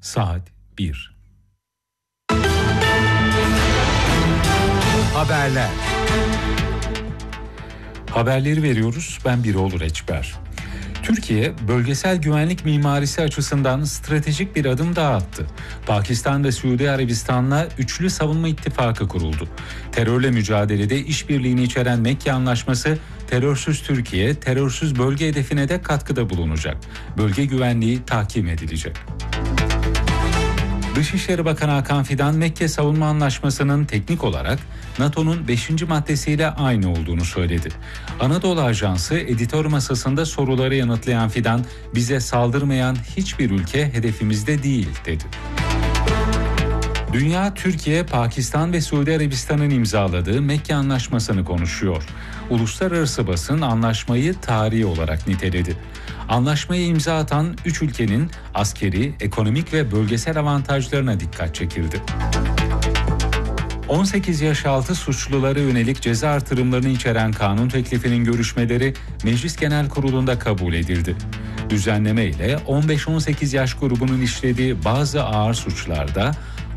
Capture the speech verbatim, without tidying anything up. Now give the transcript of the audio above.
Saat bir. Haberler. Haberleri veriyoruz. Ben Biroğlu Reçber. Türkiye, bölgesel güvenlik mimarisi açısından stratejik bir adım daha attı. Pakistan ve Suudi Arabistan'la üçlü savunma ittifakı kuruldu. Terörle mücadelede işbirliğini içeren Mekke Anlaşması, terörsüz Türkiye, terörsüz bölge hedefine de katkıda bulunacak. Bölge güvenliği tahkim edilecek. Dışişleri Bakanı Hakan Fidan, Mekke Savunma Anlaşması'nın teknik olarak NATO'nun beşinci maddesiyle aynı olduğunu söyledi. Anadolu Ajansı editör masasında soruları yanıtlayan Fidan, bize saldırmayan hiçbir ülke hedefimizde değil dedi. Dünya, Türkiye, Pakistan ve Suudi Arabistan'ın imzaladığı Mekke Anlaşması'nı konuşuyor. Uluslararası basın anlaşmayı tarihi olarak niteledi. Anlaşmayı imza atan üç ülkenin askeri, ekonomik ve bölgesel avantajlarına dikkat çekildi. on sekiz yaş altı suçlulara yönelik ceza artırımlarını içeren kanun teklifinin görüşmeleri Meclis Genel Kurulu'nda kabul edildi. Düzenleme ile on beş on sekiz yaş grubunun işlediği bazı ağır suçlarda